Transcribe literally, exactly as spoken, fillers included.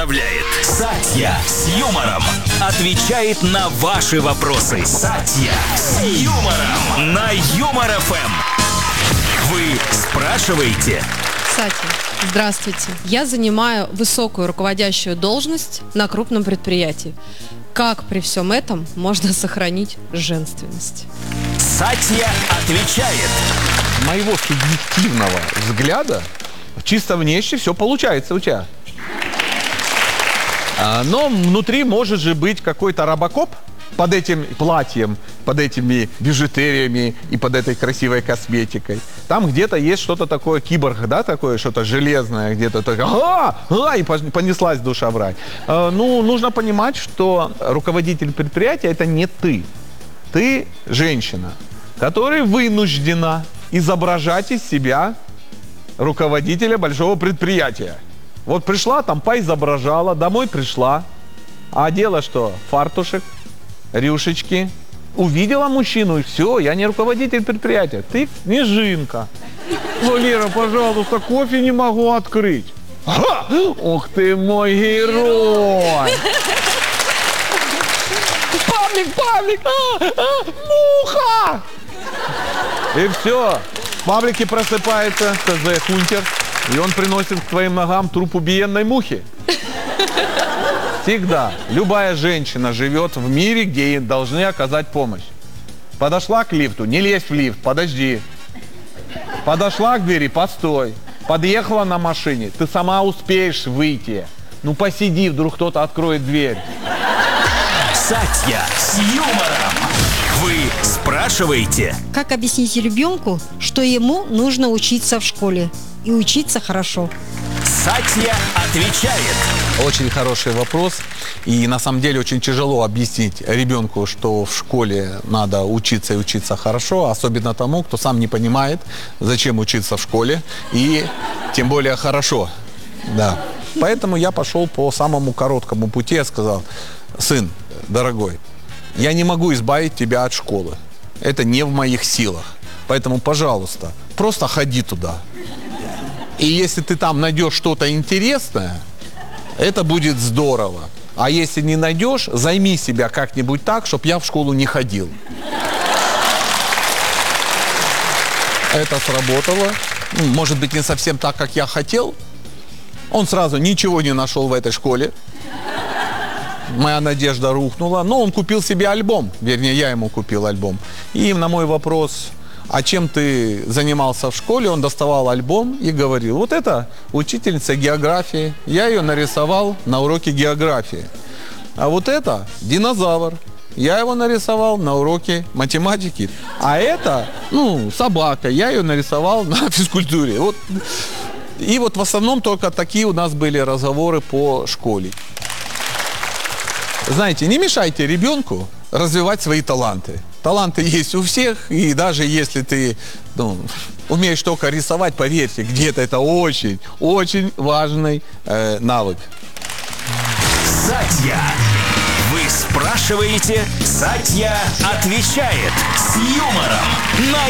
Сатья с юмором отвечает на ваши вопросы. Сатья с юмором на Юмор эф эм. Вы спрашиваете? Сатья, здравствуйте. Я занимаю высокую руководящую должность на крупном предприятии. Как при всем этом можно сохранить женственность? Сатья отвечает. Моего субъективного взгляда, чисто внешне все получается у тебя. А, но внутри может же быть какой-то робокоп под этим платьем, под этими бижутериями и под этой красивой косметикой. Там где-то есть что-то такое, киборг, да, такое, что-то железное, где-то такое, а, а, и понеслась душа в рай. А, ну, нужно понимать, что руководитель предприятия – это не ты. Ты женщина, которая вынуждена изображать из себя руководителя большого предприятия. Вот пришла, там поизображала, домой пришла, а одела что? Фартушек, рюшечки. Увидела мужчину, и все, я не руководитель предприятия, ты снежинка. Валера, пожалуйста, кофе не могу открыть. Ха! Ух ты мой герой! Павлик, Павлик, а, а, муха! И все, в Павлике просыпается ТЗ Хунтер, и он приносит к твоим ногам труп убиенной мухи. Всегда любая женщина живет в мире, где ей должны оказать помощь. Подошла к лифту, не лезь в лифт, подожди. Подошла к двери, постой. Подъехала на машине, ты сама успеешь выйти. Ну посиди, вдруг кто-то откроет дверь. Сатья с юмором. Вы спрашиваете? Как объяснить ребенку, что ему нужно учиться в школе? И учиться хорошо. Сатья отвечает. Очень хороший вопрос. И на самом деле очень тяжело объяснить ребенку, что в школе надо учиться и учиться хорошо, особенно тому, кто сам не понимает, зачем учиться в школе, и тем более хорошо. Да. Поэтому я пошел по самому короткому пути. Я сказал: сын, дорогой, я не могу избавить тебя от школы. Это не в моих силах. Поэтому, пожалуйста, просто ходи туда. И если ты там найдешь что-то интересное, это будет здорово. А если не найдешь, займи себя как-нибудь так, чтобы я в школу не ходил. Это сработало. Может быть, не совсем так, как я хотел. Он сразу ничего не нашел в этой школе. Моя надежда рухнула. Но он купил себе альбом. Вернее, я ему купил альбом. И на мой вопрос: а чем ты занимался в школе? Он доставал альбом и говорил: вот это учительница географии. Я ее нарисовал на уроке географии. А вот это динозавр. Я его нарисовал на уроке математики. А это, ну, собака. Я ее нарисовал на физкультуре. Вот. И вот в основном только такие у нас были разговоры по школе. Знаете, не мешайте ребенку развивать свои таланты. Таланты есть у всех, и даже если ты, ну, умеешь только рисовать, поверьте, где-то это очень, очень важный э, навык. Сатья. Вы спрашиваете, Сатья отвечает с юмором на